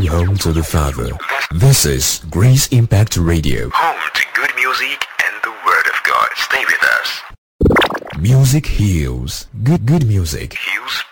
home to the Father. This is Grace Impact Radio. Home to good music and the Word of God. Stay with us. Music heals. Good music Heals